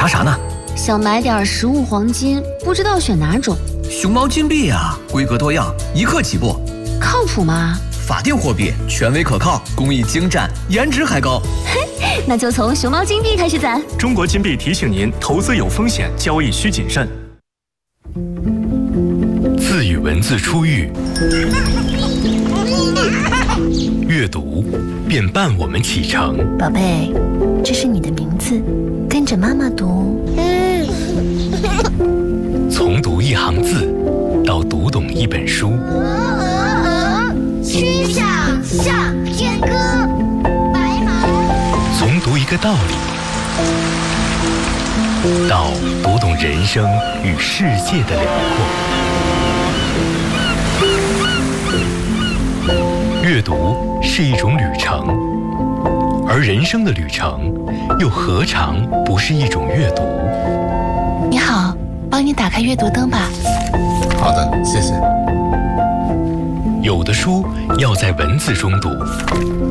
查啥呢？ 想买点实物黄金，不知道选哪种。 熊猫金币啊，规格多样，1克起步。 靠谱吗？ 法定货币，权威可靠，工艺精湛，颜值还高。 那就从熊猫金币开始攒。 中国金币提醒您：投资有风险，交易需谨慎。 字与文字初遇，阅读便伴我们启程。 宝贝，这是你的名字，跟着妈妈读。 从读一行字，到读懂一本书。 曲项向天歌，白马。 从读一个道理，到读懂人生与世界的辽阔。阅读是一种旅程，而人生的旅程又何尝不是一种阅读？ 你好，帮你打开阅读灯吧。 好的，谢谢。 有的书要在文字中读，